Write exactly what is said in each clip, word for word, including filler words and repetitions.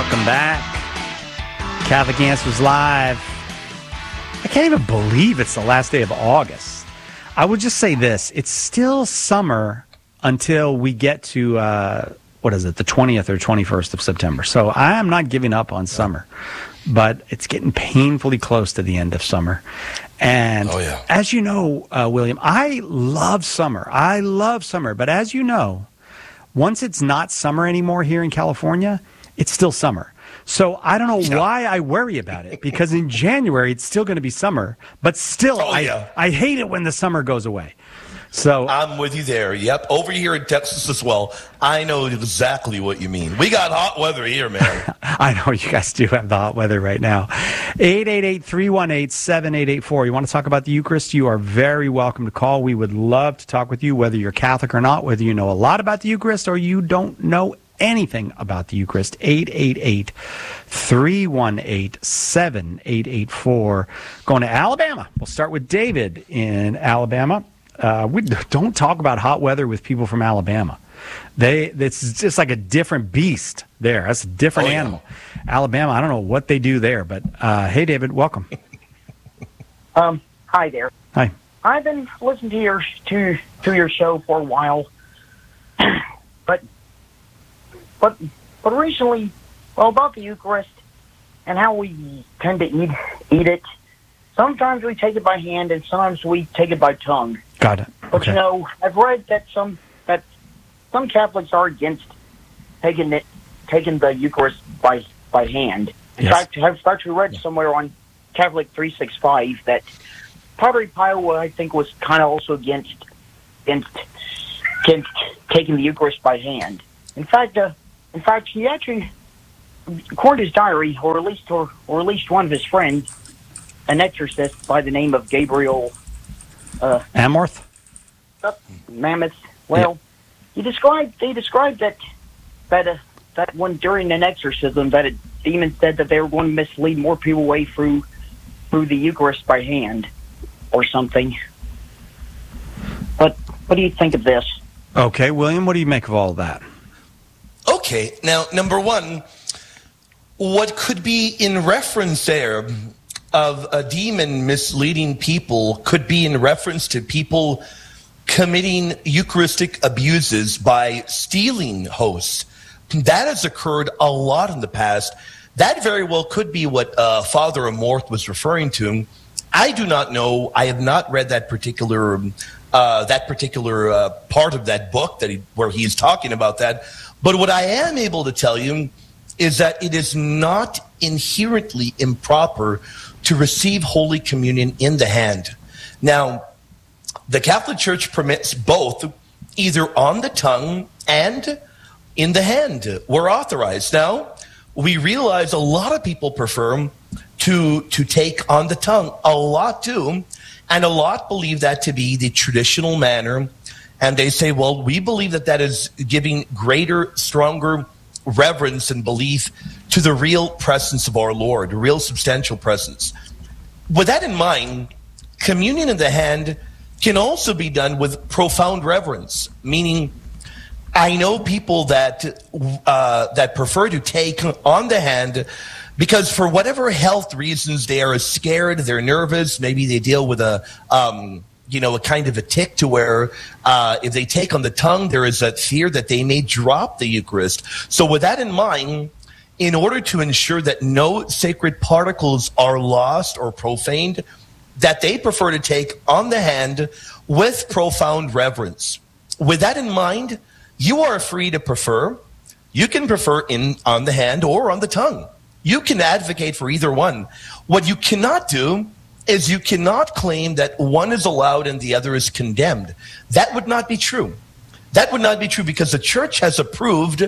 Welcome back. Catholic Answers Live. I can't even believe it's the last day of August. I would just say this. It's still summer until we get to, uh, what is it, the twentieth or twenty-first of September. So I am not giving up on summer, but it's getting painfully close to the end of summer. And oh, yeah. as you know, uh, William, I love summer. I love summer. But as you know, once it's not summer anymore here in California, it's still summer. So I don't know yeah. why I worry about it, because in January it's still going to be summer, but still oh, I, yeah. I hate it when the summer goes away. So I'm with you there. Yep. Over here in Texas as well. I know exactly what you mean. We got hot weather here, man. I know you guys do have the hot weather right now. eight eight eight, three one eight, seven eight eight four. You want to talk about the Eucharist? You are very welcome to call. We would love to talk with you, whether you're Catholic or not, whether you know a lot about the Eucharist or you don't know anything about the Eucharist. Eight eight eight, three one eight, seven eight eight four. Going to Alabama. We'll start with David in Alabama. Uh, we don't talk about hot weather with people from Alabama. They it's just like a different beast there. That's a different oh, yeah. animal. Alabama, I don't know what they do there, but uh, hey, David, welcome. Um, hi there. Hi. I've been listening to your to to your show for a while, but but but recently, well, about the Eucharist and how we tend to eat eat it. Sometimes we take it by hand, and sometimes we take it by tongue. Got it. But okay. you know, I've read that some that some Catholics are against taking it taking the Eucharist by by hand. In yes. fact, I've actually read somewhere on Catholic three sixty-five that Padre Pio, I think, was kind of also against against against taking the Eucharist by hand. In fact, uh, in fact, he actually, according to his diary, or at least or, or at least one of his friends, an exorcist by the name of Gabriel uh, Amorth, uh, Mammoth. Well, yeah. he described they described that that uh, that one during an exorcism that a demon said that they were going to mislead more people away through through the Eucharist by hand or something. But what do you think of this? Okay, William, what do you make of all of that? Okay, now number one, what could be in reference there of a demon misleading people could be in reference to people committing Eucharistic abuses by stealing hosts. That has occurred a lot in the past. That very well could be what uh, Father Amorth was referring to. I do not know. I have not read that particular uh, that particular uh, part of that book that he, where he is talking about that. But what I am able to tell you is that it is not inherently improper to receive Holy Communion in the hand. Now, the Catholic Church permits both, either on the tongue and in the hand. We're authorized. Now, we realize a lot of people prefer to, to take on the tongue. A lot do. And a lot believe that to be the traditional manner. And they say, well, we believe that that is giving greater, stronger reverence and belief to the real presence of our Lord, real substantial presence. With that in mind, communion in the hand can also be done with profound reverence, meaning I know people that uh, that prefer to take on the hand because for whatever health reasons they are scared, they're nervous, maybe they deal with a um, you know, a kind of a tick to where uh, if they take on the tongue, there is a fear that they may drop the Eucharist. So with that in mind, in order to ensure that no sacred particles are lost or profaned, that they prefer to take on the hand with profound reverence. With that in mind, you are free to prefer. You can prefer in on the hand or on the tongue. You can advocate for either one. What you cannot do is you cannot claim that one is allowed and the other is condemned. That would not be true. That would not be true because the Church has approved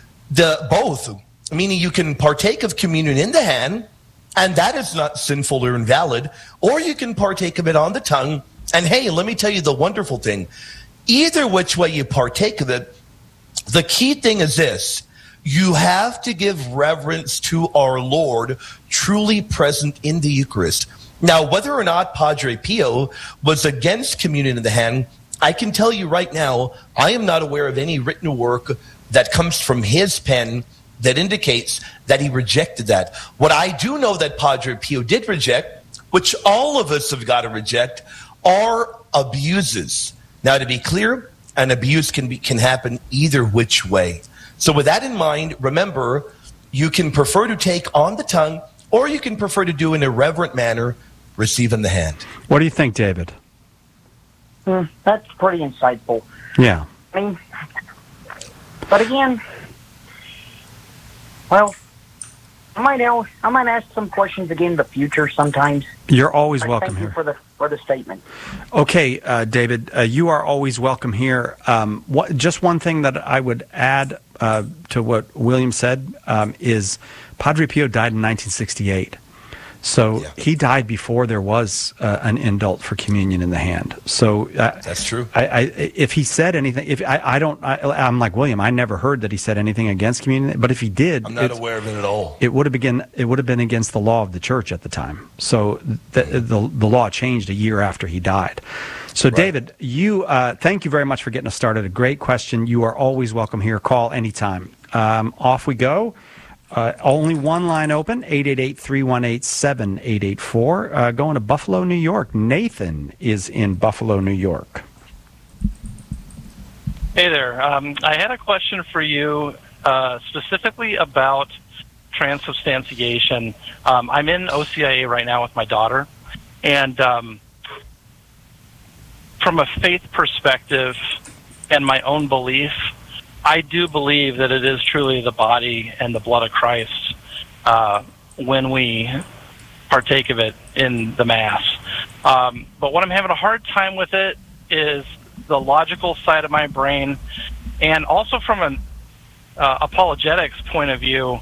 the both, meaning you can partake of communion in the hand, and that is not sinful or invalid, or you can partake of it on the tongue. And hey, let me tell you the wonderful thing. Either which way you partake of it, the key thing is this. You have to give reverence to our Lord, truly present in the Eucharist. Now, whether or not Padre Pio was against communion in the hand, I can tell you right now, I am not aware of any written work that comes from his pen that indicates that he rejected that. What I do know that Padre Pio did reject, which all of us have got to reject, are abuses. Now, to be clear, an abuse can be can happen either which way. So with that in mind, remember, you can prefer to take on the tongue, or you can prefer to do in a reverent manner, receive in the hand. What do you think, David? Mm, that's pretty insightful. Yeah. I mean, but again, well, I might now, I might ask some questions again in the future sometimes. You're always But welcome thank here. you for the for the statement. Okay, uh, David, uh, you are always welcome here. Um, what, just one thing that I would add uh, to what William said um, is Padre Pio died in nineteen sixty-eight. So Yeah. he died before there was uh, an indult for communion in the hand. So uh, That's true. I, I, if he said anything, if I, I don't, I, I'm like William. I never heard that he said anything against communion. But if he did, I'm not it's- aware of it at all. it would have been it would have been against the law of the church at the time. So the the, the law changed a year after he died. So Right. David, you uh, thank you very much for getting us started. A great question. You are always welcome here. Call anytime. Um, off we go. Uh, only one line open, eight eight eight, three one eight, seven eight eight four. Uh, going to Buffalo, New York. Nathan is in Buffalo, New York. Hey there. Um, I had a question for you uh, specifically about transubstantiation. Um, I'm in O C I A right now with my daughter, and um, from a faith perspective and my own belief, I do believe that it is truly the body and the blood of Christ uh, when we partake of it in the Mass. Um, but what I'm having a hard time with it is the logical side of my brain, and also from an uh, apologetics point of view,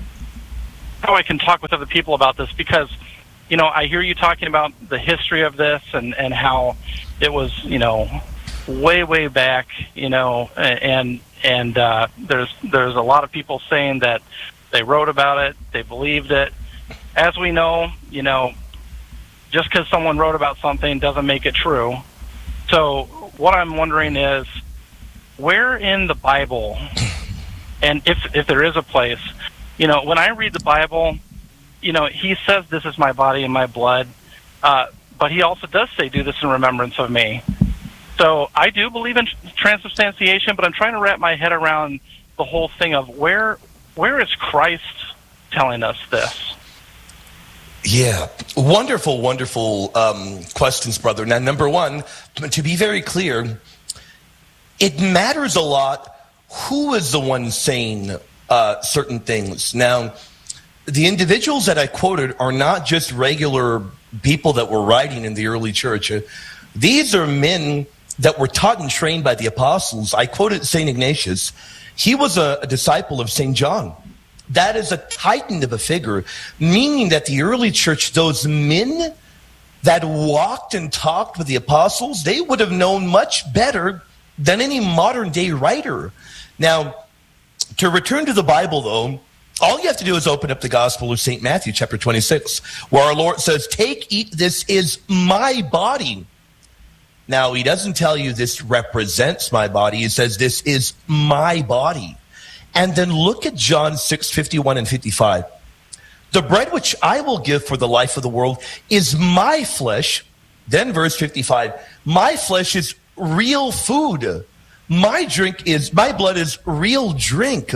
how I can talk with other people about this, because, you know, I hear you talking about the history of this and, and how it was, you know, way, way back, you know, and and uh, there's there's a lot of people saying that they wrote about it, they believed it. As we know, you know, just because someone wrote about something doesn't make it true. So what I'm wondering is, where in the Bible, and if if there is a place, you know, when I read the Bible, you know, he says, "This is my body and my blood," uh, but he also does say, "Do this in remembrance of me." So I do believe in transubstantiation, but I'm trying to wrap my head around the whole thing of where where is Christ telling us this? Yeah, wonderful, wonderful um, questions, brother. Now, number one, to be very clear, it matters a lot who is the one saying uh, certain things. Now, the individuals that I quoted are not just regular people that were writing in the early church. Uh, these are men that were taught and trained by the apostles. I quoted Saint Ignatius. He was a, a disciple of Saint John. That is a titan of a figure, meaning that the early church, those men that walked and talked with the apostles, they would have known much better than any modern day writer. Now, to return to the Bible, though, all you have to do is open up the Gospel of Saint Matthew, chapter twenty-six, where our Lord says, "Take, eat, this is my body." Now, he doesn't tell you this represents my body. He says this is my body. And then look at John six, fifty-one and fifty-five. "The bread which I will give for the life of the world is my flesh." Then verse fifty-five, "My flesh is real food. My drink is, my blood is real drink."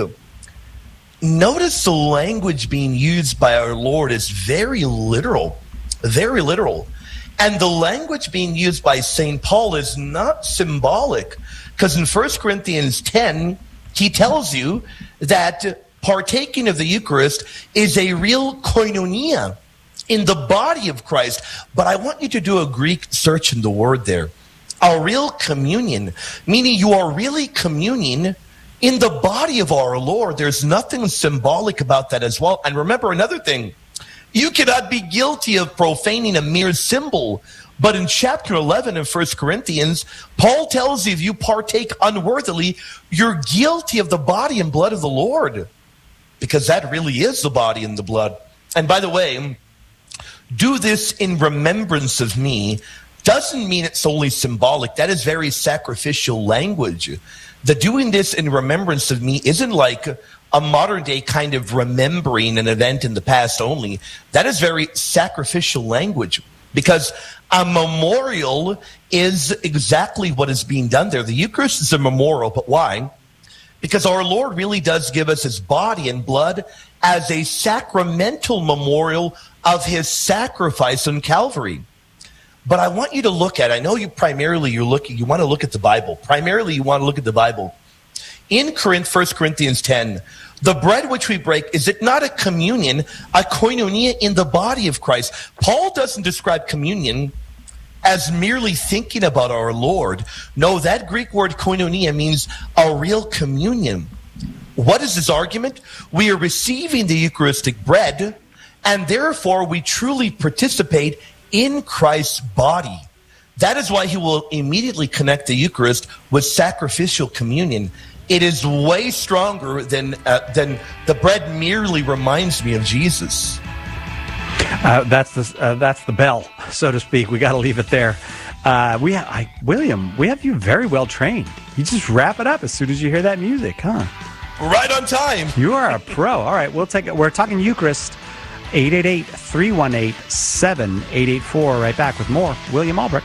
Notice the language being used by our Lord is very literal, very literal. And the language being used by Saint Paul is not symbolic, because in First Corinthians ten, he tells you that partaking of the Eucharist is a real koinonia in the body of Christ. But I want you to do a Greek search in the word there. A real communion, meaning you are really communing in the body of our Lord. There's nothing symbolic about that as well. And remember another thing. You cannot be guilty of profaning a mere symbol. But in chapter eleven of First Corinthians, Paul tells you if you partake unworthily, you're guilty of the body and blood of the Lord. Because that really is the body and the blood. And by the way, "Do this in remembrance of me" doesn't mean it's solely symbolic. That is very sacrificial language. The "doing this in remembrance of me" isn't like a modern day kind of remembering an event in the past only. That is very sacrificial language, because a memorial is exactly what is being done there. The Eucharist is a memorial, but why? Because our Lord really does give us his body and blood as a sacramental memorial of his sacrifice on Calvary. But I want you to look at, I know you primarily you're looking, you want to look at the Bible. Primarily you want to look at the Bible. In Corinth, First Corinthians ten, the bread which we break, is it not a communion, a koinonia in the body of Christ? Paul doesn't describe communion as merely thinking about our Lord. No, that Greek word koinonia means a real communion. What is his argument? We are receiving the Eucharistic bread, and therefore we truly participate in Christ's body. That is why he will immediately connect the Eucharist with sacrificial communion. It is way stronger than uh, than the bread merely reminds me of Jesus. Uh, that's the uh, that's the bell, so to speak. We got to leave it there. Uh, we, ha- I, William, we have you very well trained. You just wrap it up as soon as you hear that music, huh? Right on time. You are a pro. All right, we'll take it. We're talking Eucharist. eight eight eight, three one eight, seven eight eight four. Right back with more. William Albrecht.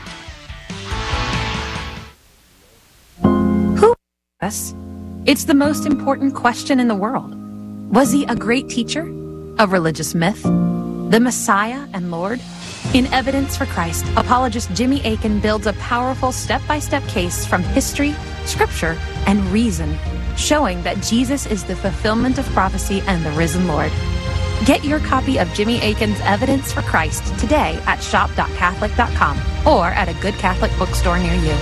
Who us? It's the most important question in the world. Was he a great teacher? A religious myth? The Messiah and Lord? In Evidence for Christ, apologist Jimmy Akin builds a powerful step-by-step case from history, scripture, and reason, showing that Jesus is the fulfillment of prophecy and the risen Lord. Get your copy of Jimmy Akin's Evidence for Christ today at shop dot catholic dot com or at a good Catholic bookstore near you.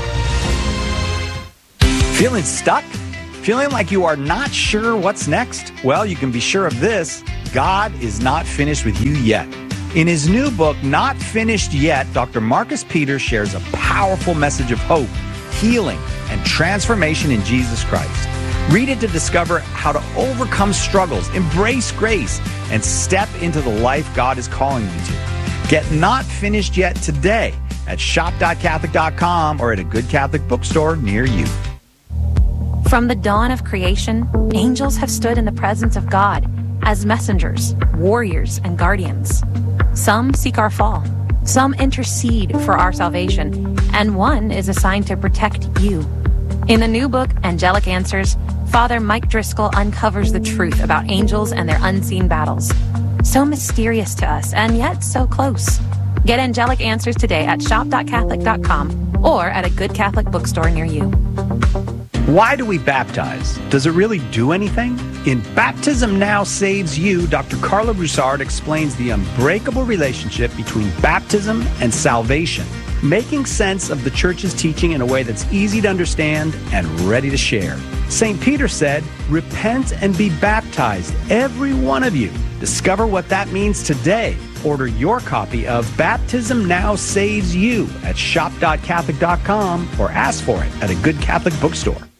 Feeling stuck? Feeling like you are not sure what's next? Well, you can be sure of this. God is not finished with you yet. In his new book, Not Finished Yet, Doctor Marcus Peters shares a powerful message of hope, healing, and transformation in Jesus Christ. Read it to discover how to overcome struggles, embrace grace, and step into the life God is calling you to. Get Not Finished Yet today at shop dot catholic dot com or at a good Catholic bookstore near you. From the dawn of creation, angels have stood in the presence of God as messengers, warriors, and guardians. Some seek our fall, some intercede for our salvation, and one is assigned to protect you. In the new book, Angelic Answers, Father Mike Driscoll uncovers the truth about angels and their unseen battles. So mysterious to us, and yet so close. Get Angelic Answers today at shop dot catholic dot com or at a good Catholic bookstore near you. Why do we baptize? Does it really do anything? In Baptism Now Saves You, Doctor Carla Broussard explains the unbreakable relationship between baptism and salvation, making sense of the Church's teaching in a way that's easy to understand and ready to share. Saint Peter said, "Repent and be baptized, every one of you." Discover what that means today. Order your copy of Baptism Now Saves You at shop dot catholic dot com or ask for it at a good Catholic bookstore.